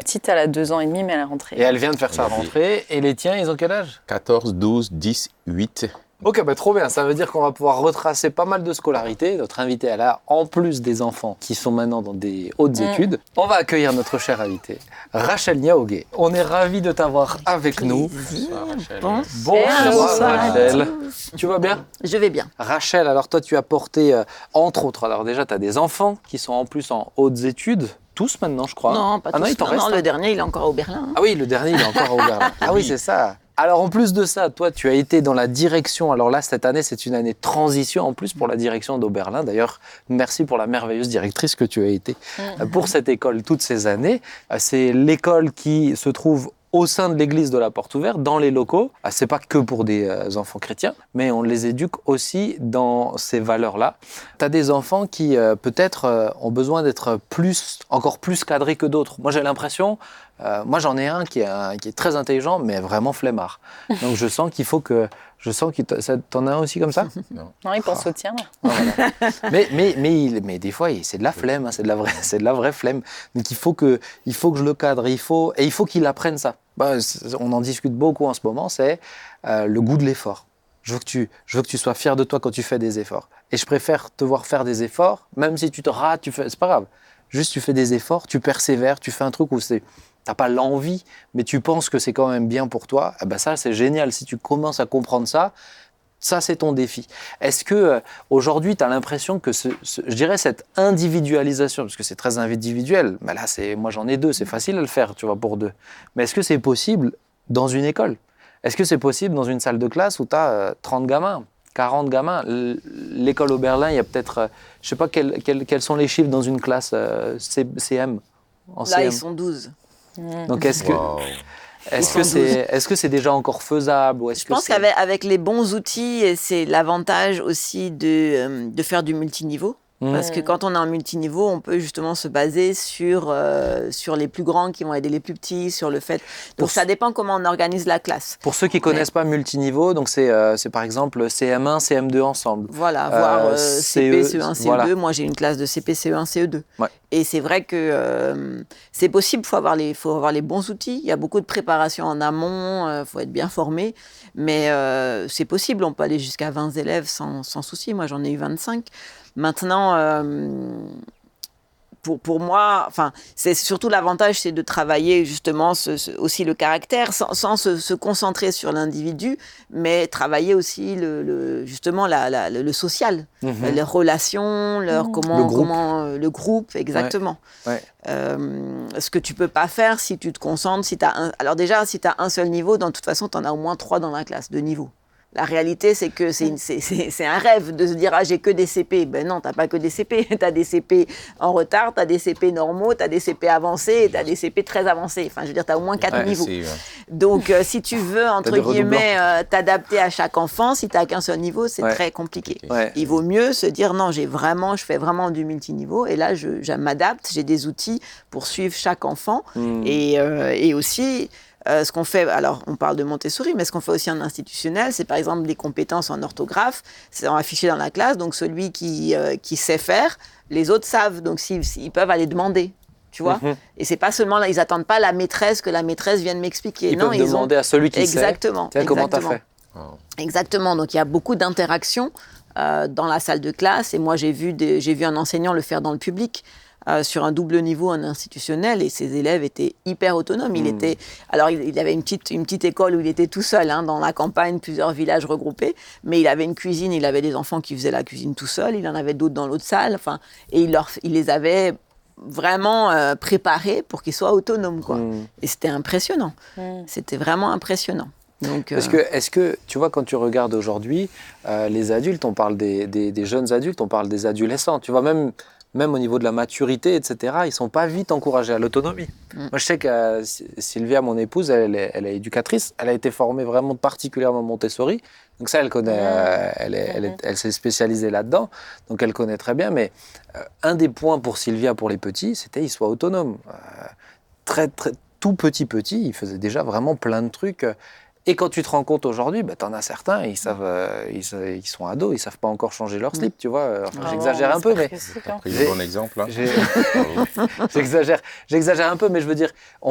petite, elle a 2 ans et demi, mais elle est rentrée. Et elle vient de faire sa rentrée. Et les tiens, ils ont quel âge? 14, 12, 10, 8. Ok, bah trop bien. Ça veut dire qu'on va pouvoir retracer pas mal de scolarité. Notre invitée, elle a, en plus des enfants qui sont maintenant dans des hautes études, on va accueillir notre chère invitée, Rachel Niaogué. On est ravis de t'avoir avec nous. Bonsoir, Rachel. Bonsoir Rachel. Tu vas bien? Je vais bien. Rachel, alors toi, tu as porté, entre autres, alors déjà, tu as des enfants qui sont en plus en hautes études. Tous maintenant, je crois. Non, pas tous. Il t'en reste, le dernier, il est encore au Berlin. Ah oui, le dernier, il est encore au Berlin. Ah oui, c'est ça. Alors, en plus de ça, toi, tu as été dans la direction. Alors là, cette année, c'est une année de transition en plus pour la direction d'Oberlin. D'ailleurs, merci pour la merveilleuse directrice que tu as été pour cette école toutes ces années. C'est l'école qui se trouve au sein de l'église de la Porte Ouverte, dans les locaux. C'est pas que pour des enfants chrétiens, mais on les éduque aussi dans ces valeurs-là. Tu as des enfants qui, peut-être, ont besoin d'être encore plus cadrés que d'autres. Moi, j'ai l'impression, moi, j'en ai un qui est très intelligent, mais vraiment flemmard. Donc, je sens qu'il faut que... T'en as un aussi comme ça? Non, il pense au tien. Voilà. mais des fois, c'est de la flemme, hein, c'est de la vraie flemme. Donc il faut que je le cadre, il faut qu'il apprenne ça. On en discute beaucoup en ce moment, c'est le goût de l'effort. Je veux que tu sois fier de toi quand tu fais des efforts. Et je préfère te voir faire des efforts, même si tu te rates, c'est pas grave. Juste tu fais des efforts, tu persévères, tu fais un truc où t'as pas l'envie, mais tu penses que c'est quand même bien pour toi. Ça, c'est génial. Si tu commences à comprendre ça, c'est ton défi. Est-ce que aujourd'hui, tu as l'impression que je dirais cette individualisation, parce que c'est très individuel, mais là, moi j'en ai 2, c'est facile à le faire, tu vois, pour 2. Mais est-ce que c'est possible dans une école? Est-ce que c'est possible dans une salle de classe où tu as 30 gamins, 40 gamins? L'école au Berlin, il y a peut-être, je sais pas quels sont les chiffres dans une classe CM. Là, CM. ils sont 12. Donc est-ce que c'est déjà encore faisable, ou est-ce Je pense qu'avec les bons outils, c'est l'avantage aussi de faire du multiniveau. Parce que quand on est en multiniveau, on peut justement se baser sur les plus grands qui vont aider les plus petits, sur le fait... Donc ça dépend comment on organise la classe. Pour ceux qui ne connaissent pas multiniveau, donc c'est par exemple CM1, CM2 ensemble. Voilà, voire CP, CE1, CE2. Voilà. Moi, j'ai une classe de CP, CE1, CE2. Ouais. Et c'est vrai que c'est possible, il faut avoir les bons outils. Il y a beaucoup de préparation en amont, il faut être bien formé. Mais c'est possible, on peut aller jusqu'à 20 élèves sans souci. Moi, j'en ai eu 25. Maintenant, pour moi, c'est surtout l'avantage, c'est de travailler justement aussi le caractère, sans se concentrer sur l'individu, mais travailler aussi justement le social, les relations, le groupe, exactement. Ouais. Ce que tu peux pas faire si tu te concentres, alors déjà, si tu as un seul niveau, de toute façon, tu en as au moins 3 dans la classe, 2 niveaux. La réalité, c'est que c'est un rêve de se dire « Ah, j'ai que des CP ». Ben non, t'as pas que des CP. Tu as des CP en retard, tu as des CP normaux, tu as des CP avancés et tu as des CP très avancés. Enfin, je veux dire, tu as au moins 4 niveaux. Donc, si tu veux, entre guillemets, t'adapter à chaque enfant, si tu n'as qu'un seul niveau, c'est très compliqué. Ouais. Il vaut mieux se dire « Non, je fais vraiment du multiniveau et là, je m'adapte, j'ai des outils pour suivre chaque enfant. Et aussi... ce qu'on fait, alors on parle de Montessori, mais ce qu'on fait aussi en institutionnel, c'est par exemple les compétences en orthographe, c'est affiché dans la classe, donc celui qui sait faire, les autres savent, donc ils peuvent aller demander, tu vois. Et c'est pas seulement là, ils attendent pas que la maîtresse vienne m'expliquer. Ils peuvent demander à celui qui exactement, sait. Comment t'as fait? Exactement, donc il y a beaucoup d'interactions dans la salle de classe, et moi j'ai vu un enseignant le faire dans le public. Sur un double niveau en institutionnel, et ses élèves étaient hyper autonomes. Il avait une petite école où il était tout seul, dans la campagne, plusieurs villages regroupés, mais il avait une cuisine, il avait des enfants qui faisaient la cuisine tout seul, il en avait d'autres dans l'autre salle, et il les avait vraiment préparés pour qu'ils soient autonomes, quoi. Et c'était impressionnant. C'était vraiment impressionnant. Donc, Est-ce que, tu vois, quand tu regardes aujourd'hui, les adultes, on parle des jeunes adultes, on parle des adolescents, tu vois, même au niveau de la maturité, etc., ils ne sont pas vite encouragés à l'autonomie. Moi, je sais que Sylvia, mon épouse, elle est éducatrice, elle a été formée vraiment particulièrement Montessori, donc ça, elle connaît, elle s'est spécialisée là-dedans, donc elle connaît très bien, mais un des points pour Sylvia, pour les petits, c'était qu'ils soient autonomes. Tout petit, ils faisaient déjà vraiment plein de trucs. Et quand tu te rends compte aujourd'hui, t'en as certains, ils sont ados, ils savent pas encore changer leur slip, tu vois. J'exagère un peu, mais T'as pris le bon exemple, là. J'exagère un peu, mais je veux dire,